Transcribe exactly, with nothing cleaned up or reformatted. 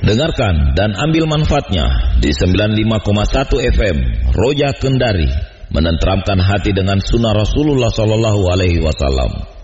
Dengarkan dan ambil manfaatnya di sembilan puluh lima koma satu F M Roja Kendari, menenteramkan hati dengan sunnah Rasulullah Sallallahu Alaihi Wasallam.